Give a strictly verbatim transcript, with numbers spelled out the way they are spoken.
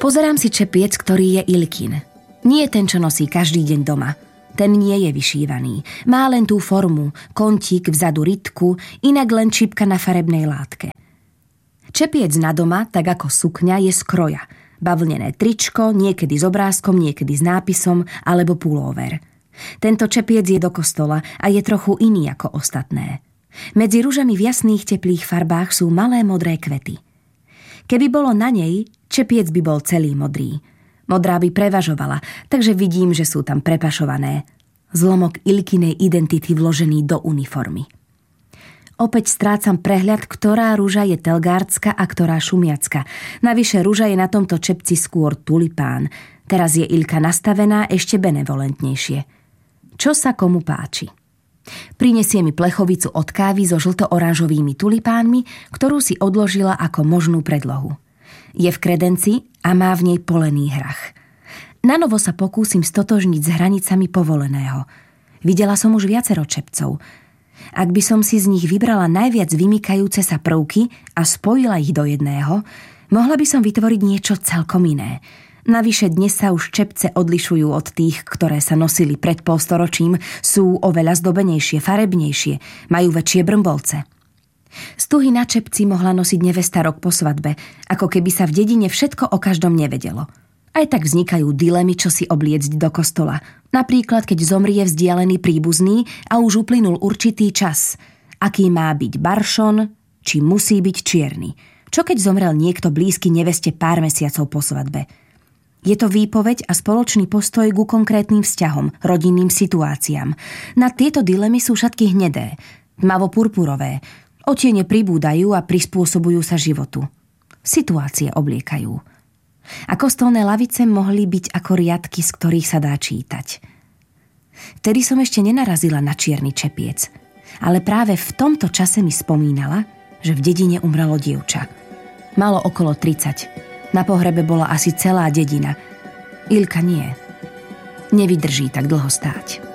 Pozerám si čepiec, ktorý je Ilkin. Nie ten, čo nosí každý deň doma. Ten nie je vyšívaný. Má len tú formu, kontík, vzadu rytku, inak len čipka na farebnej látke. Čepiec na doma, tak ako sukňa, je z kroja. Bavlnené tričko, niekedy s obrázkom, niekedy s nápisom, alebo pulóver. Tento čepiec je do kostola a je trochu iný ako ostatné. Medzi ružami v jasných teplých farbách sú malé modré kvety. Keby bolo na nej, čepiec by bol celý modrý. Modrá by prevažovala, takže vidím, že sú tam prepašované. Zlomok Ilkinej identity vložený do uniformy. Opäť strácam prehľad, ktorá ruža je telgárdzka a ktorá šumiacka. Navyše ruža je na tomto čepci skôr tulipán. Teraz je Ilka nastavená ešte benevolentnejšie. Čo sa komu páči? Prinesie mi plechovicu od kávy so žlto-oranžovými tulipánmi, ktorú si odložila ako možnú predlohu. Je v kredenci a má v nej polený hrach. Nanovo sa pokúsim stotožniť s hranicami povoleného. Videla som už viacero čepcov. Ak by som si z nich vybrala najviac vymykajúce sa prvky a spojila ich do jedného, mohla by som vytvoriť niečo celkom iné. Navyše dnes sa už čepce odlišujú od tých, ktoré sa nosili pred polstoročím, sú oveľa zdobenejšie, farebnejšie, majú väčšie brmbolce. Stuhy na čepci mohla nosiť nevesta rok po svadbe, ako keby sa v dedine všetko o každom nevedelo. Aj tak vznikajú dilemy, čo si obliecť do kostola. Napríklad, keď zomrie vzdialený príbuzný a už uplynul určitý čas. Aký má byť baršon, či musí byť čierny. Čo keď zomrel niekto blízky neveste pár mesiacov po svadbe? Je to výpoveď a spoločný postoj ku konkrétnym vzťahom, rodinným situáciám. Na tieto dilemy sú šatky hnedé, tmavo-purpurové. Otiene pribúdajú a prispôsobujú sa životu. Situácie obliekajú. A kostolné lavice mohli byť ako riadky, z ktorých sa dá čítať. Vtedy som ešte nenarazila na čierny čepiec, ale práve v tomto čase mi spomínala, že v dedine umrelo dievča. Malo okolo tridsať. Na pohrebe bola asi celá dedina. Ilka nie. Nevydrží tak dlho stáť.